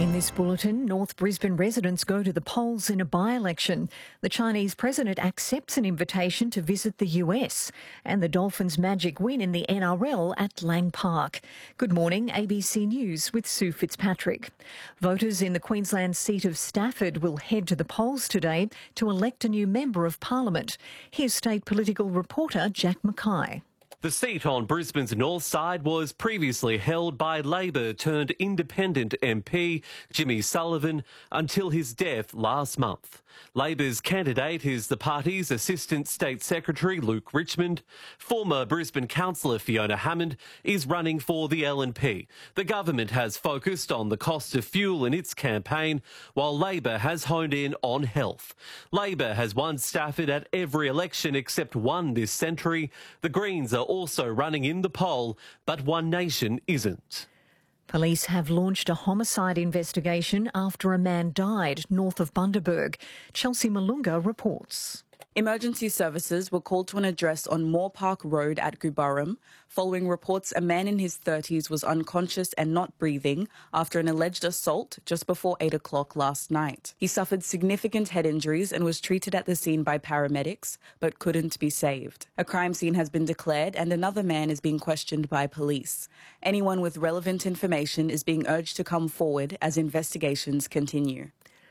In this bulletin, North Brisbane residents go to the polls in a by-election. The Chinese president accepts an invitation to visit the US, and the Dolphins' magic win in the NRL at Lang Park. Good morning, ABC News with Sue Fitzpatrick. Voters in the Queensland seat of Stafford will head to the polls today to elect a new Member of Parliament. Here's state political reporter Jack Mackay. The seat on Brisbane's north side was previously held by Labor-turned-independent MP Jimmy Sullivan until his death last month. Labor's candidate is the party's Assistant State Secretary Luke Richmond. Former Brisbane councillor Fiona Hammond is running for the LNP. The government has focused on the cost of fuel in its campaign, while Labor has honed in on health. Labor has won Stafford at every election except one this century. The Greens are also running in the poll, but One Nation isn't. Police have launched a homicide investigation after a man died north of Bundaberg. Chelsea Malunga reports. Emergency services were called to an address on Moore Park Road at Goobarram following reports a man in his 30s was unconscious and not breathing after an alleged assault just before 8 o'clock last night. He suffered significant head injuries and was treated at the scene by paramedics, but couldn't be saved. A crime scene has been declared and another man is being questioned by police. Anyone with relevant information is being urged to come forward as investigations continue.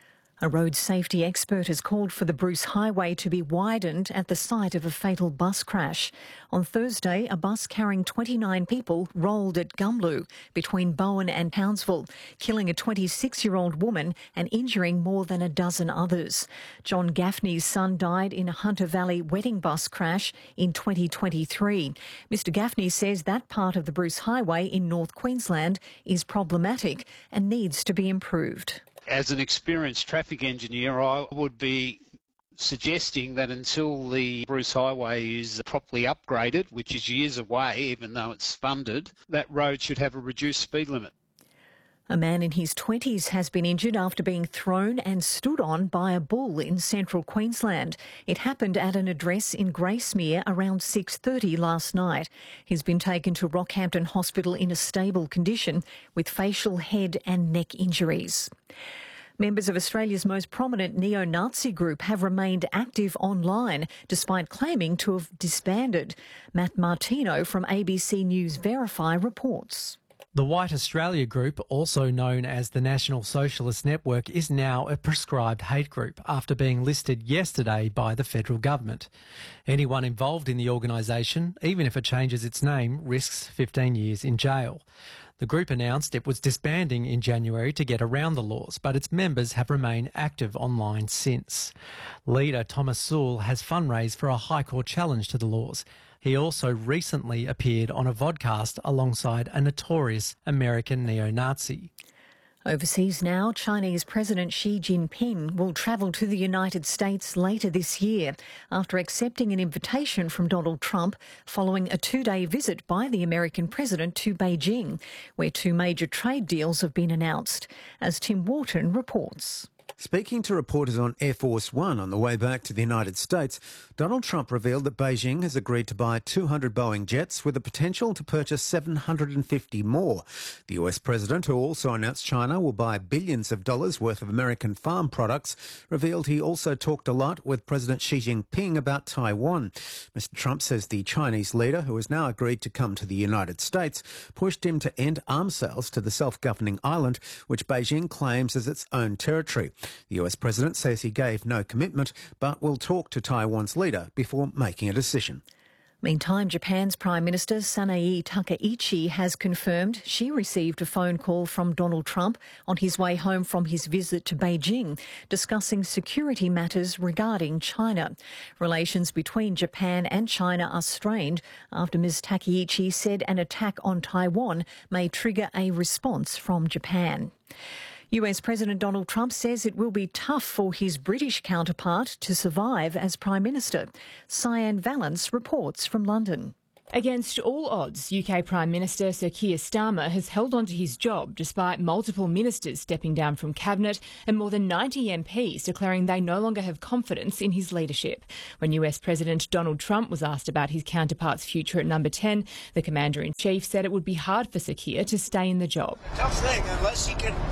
A road safety expert has called for the Bruce Highway to be widened at the site of a fatal bus crash. On Thursday, a bus carrying 29 people rolled at Gumlu between Bowen and Townsville, killing a 26-year-old woman and injuring more than a dozen others. John Gaffney's son died in a Hunter Valley wedding bus crash in 2023. Mr Gaffney says that part of the Bruce Highway in North Queensland is problematic and needs to be improved. As an experienced traffic engineer, I would be suggesting that until the Bruce Highway is properly upgraded, which is years away, even though it's funded, that road should have a reduced speed limit. A man in his 20s has been injured after being thrown and stood on by a bull in central Queensland. It happened at an address in Gracemere around 6:30 last night. He's been taken to Rockhampton Hospital in a stable condition with facial, head and neck injuries. Members of Australia's most prominent neo-Nazi group have remained active online despite claiming to have disbanded. Matt Martino from ABC News Verify reports. The White Australia Group, also known as the National Socialist Network, is now a prescribed hate group after being listed yesterday by the federal government. Anyone involved in the organisation, even if it changes its name, risks 15 years in jail. The group announced it was disbanding in January to get around the laws, but its members have remained active online since. Leader Thomas Sewell has fundraised for a High Court challenge to the laws. He also recently appeared on a vodcast alongside a notorious American neo-Nazi. Overseas now, Chinese President Xi Jinping will travel to the United States later this year after accepting an invitation from Donald Trump following a two-day visit by the American president to Beijing, where two major trade deals have been announced, as Tim Wharton reports. Speaking to reporters on Air Force One on the way back to the United States, Donald Trump revealed that Beijing has agreed to buy 200 Boeing jets with the potential to purchase 750 more. The US president, who also announced China will buy billions of dollars worth of American farm products, revealed he also talked a lot with President Xi Jinping about Taiwan. Mr Trump says the Chinese leader, who has now agreed to come to the United States, pushed him to end arms sales to the self-governing island, which Beijing claims as its own territory. The US president says he gave no commitment, but will talk to Taiwan's leader before making a decision. Meantime, Japan's Prime Minister Sanae Takaichi has confirmed she received a phone call from Donald Trump on his way home from his visit to Beijing, discussing security matters regarding China. Relations between Japan and China are strained after Ms Takaichi said an attack on Taiwan may trigger a response from Japan. US President Donald Trump says it will be tough for his British counterpart to survive as Prime Minister. Cyan Valance reports from London. Against all odds, UK Prime Minister Sir Keir Starmer has held on to his job despite multiple ministers stepping down from Cabinet and more than 90 MPs declaring they no longer have confidence in his leadership. When US President Donald Trump was asked about his counterpart's future at number 10, the Commander-in-Chief said it would be hard for Sir Keir to stay in the job. Tough thing, unless he can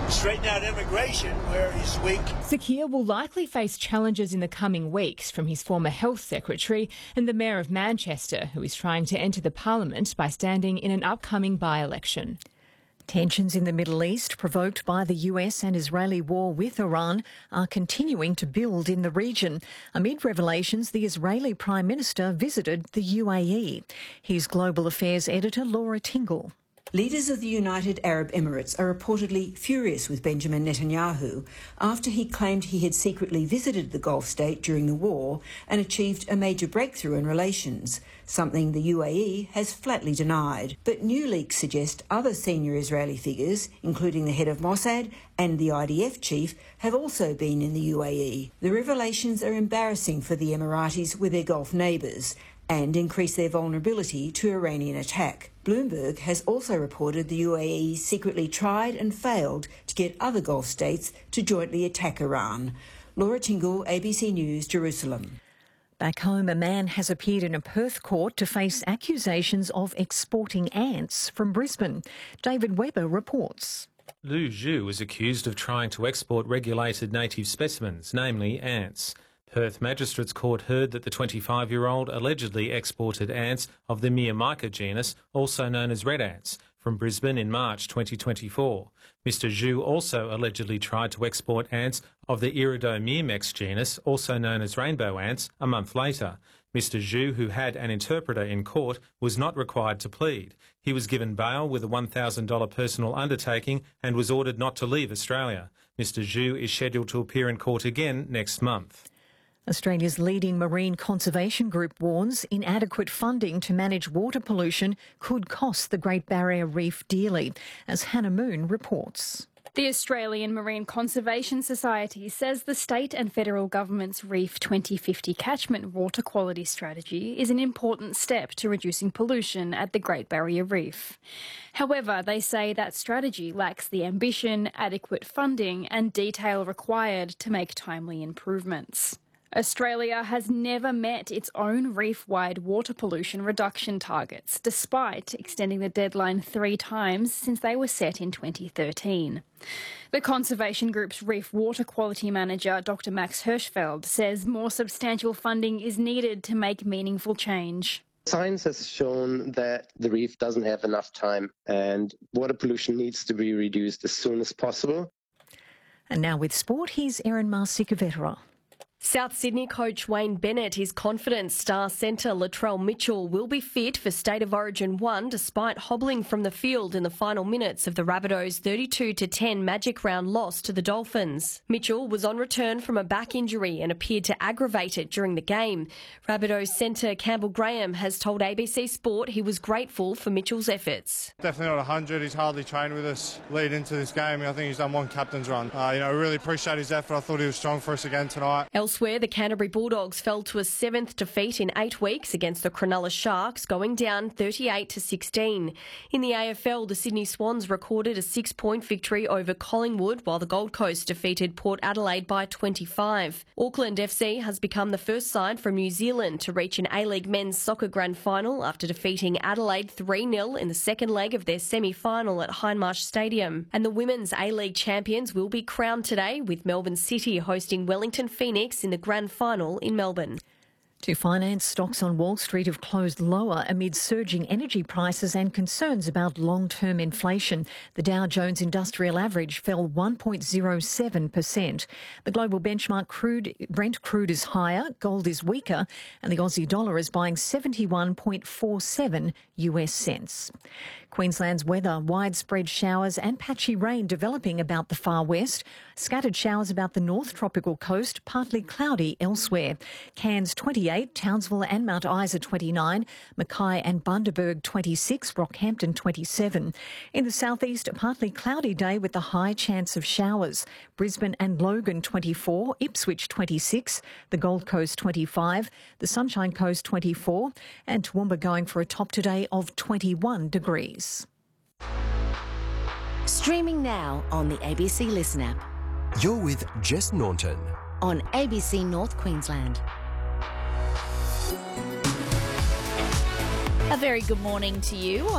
straighten out immigration where he's weak. Sir Keir will likely face challenges in the coming weeks from his former health secretary and the mayor of Manchester, who is trying to enter the parliament by standing in an upcoming by-election. Tensions in the Middle East, provoked by the US and Israeli war with Iran, are continuing to build in the region. Amid revelations, the Israeli Prime Minister visited the UAE. Here's Global Affairs editor Laura Tingle. Leaders of the United Arab Emirates are reportedly furious with Benjamin Netanyahu after he claimed he had secretly visited the Gulf state during the war and achieved a major breakthrough in relations, something the UAE has flatly denied. But new leaks suggest other senior Israeli figures, including the head of Mossad and the IDF chief, have also been in the UAE. The revelations are embarrassing for the Emiratis with their Gulf neighbours and increase their vulnerability to Iranian attack. Bloomberg has also reported the UAE secretly tried and failed to get other Gulf states to jointly attack Iran. Laura Tingle, ABC News, Jerusalem. Back home, a man has appeared in a Perth court to face accusations of exporting ants from Brisbane. David Webber reports. Lu Zhu is accused of trying to export regulated native specimens, namely ants. Perth Magistrates Court heard that the 25-year-old allegedly exported ants of the Myrmica genus, also known as red ants, from Brisbane in March 2024. Mr Zhu also allegedly tried to export ants of the Iridomyrmex genus, also known as rainbow ants, a month later. Mr Zhu, who had an interpreter in court, was not required to plead. He was given bail with a $1,000 personal undertaking and was ordered not to leave Australia. Mr Zhu is scheduled to appear in court again next month. Australia's leading marine conservation group warns inadequate funding to manage water pollution could cost the Great Barrier Reef dearly, as Hannah Moon reports. The Australian Marine Conservation Society says the state and federal government's Reef 2050 catchment water quality strategy is an important step to reducing pollution at the Great Barrier Reef. However, they say that strategy lacks the ambition, adequate funding and detail required to make timely improvements. Australia has never met its own reef-wide water pollution reduction targets, despite extending the deadline 3 times since they were set in 2013. The Conservation Group's Reef Water Quality Manager, Dr Max Hirschfeld, says more substantial funding is needed to make meaningful change. Science has shown that the reef doesn't have enough time and water pollution needs to be reduced as soon as possible. And now with sport, here's Erin Marsica-Vetera. South Sydney coach Wayne Bennett is confident star centre Latrell Mitchell will be fit for State of Origin 1 despite hobbling from the field in the final minutes of the Rabbitohs' 32-10 Magic Round loss to the Dolphins. Mitchell was on return from a back injury and appeared to aggravate it during the game. Rabbitohs centre Campbell Graham has told ABC Sport he was grateful for Mitchell's efforts. Definitely not 100. He's hardly trained with us leading into this game. I think he's done one captain's run. I really appreciate his effort. I thought he was strong for us again tonight. Elsewhere, the Canterbury Bulldogs fell to a 7th defeat in 8 weeks against the Cronulla Sharks, going down 38-16. In the AFL, the Sydney Swans recorded a 6-point victory over Collingwood, while the Gold Coast defeated Port Adelaide by 25. Auckland FC has become the first side from New Zealand to reach an A-League men's soccer grand final after defeating Adelaide 3-0 in the second leg of their semi-final at Hindmarsh Stadium. And the women's A-League champions will be crowned today, with Melbourne City hosting Wellington Phoenix in the grand final in Melbourne. To finance, stocks on Wall Street have closed lower amid surging energy prices and concerns about long-term inflation. The Dow Jones Industrial Average fell 1.07%. The global benchmark Brent crude is higher, gold is weaker, and the Aussie dollar is buying 71.47 US cents. Queensland's weather, widespread showers and patchy rain developing about the far west. Scattered showers about the north tropical coast, partly cloudy elsewhere. Cairns 28, Townsville and Mount Isa 29, Mackay and Bundaberg 26, Rockhampton 27. In the southeast, a partly cloudy day with the high chance of showers. Brisbane and Logan 24, Ipswich 26, the Gold Coast 25, the Sunshine Coast 24, and Toowoomba going for a top today of 21 degrees. Streaming now on the ABC Listen app. You're with Jess Norton on ABC North Queensland. A very good morning to you.